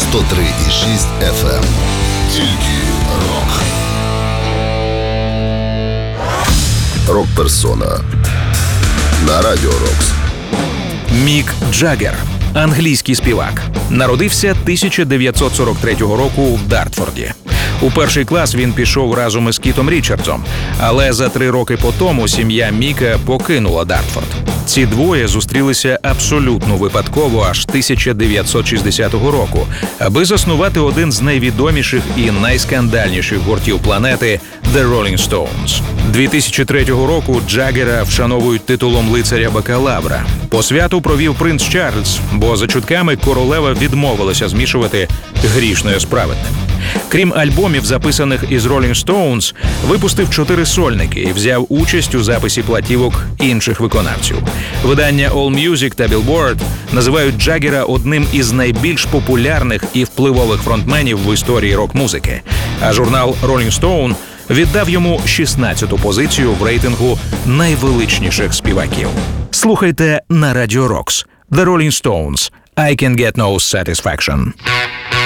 103,6 FM. Тільки рок. Рок-персона на Радіо Рокс. Мік Джаггер – англійський співак. Народився 1943 року в Дартфорді. У перший клас він пішов разом із Кітом Річардсом, але за 3 роки по тому сім'я Міка покинула Дартфорд. Ці двоє зустрілися абсолютно випадково аж 1960 року, аби заснувати один з найвідоміших і найскандальніших гуртів планети – The Rolling Stones. 2003 року Джаггера вшановують титулом лицаря-бакалавра. Посвяту провів принц Чарльз, бо за чутками королева відмовилася змішувати грішне з праведним. Крім альбомів, записаних із Rolling Stones, випустив 4 сольники і взяв участь у записі платівок інших виконавців. Видання AllMusic та Billboard називають Джаггера одним із найбільш популярних і впливових фронтменів в історії рок-музики. А журнал Rolling Stone віддав йому 16-ту позицію в рейтингу найвеличніших співаків. Слухайте на Радіо Рокс. The Rolling Stones. I Can Get No Satisfaction.